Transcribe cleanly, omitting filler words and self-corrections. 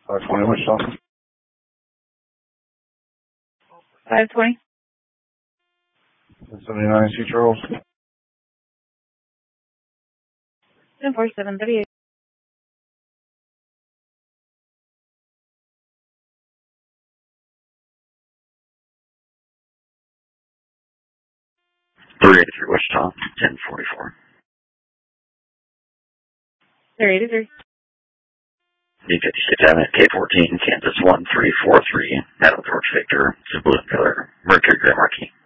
520 Wichita. 520. 79 C. Charles. 10-4-7-38. Wichita, 1044. 383. D56 Avenue, K14, Kansas 1343, Meadow George Victor, Blue color, Mercury Gray Marquee.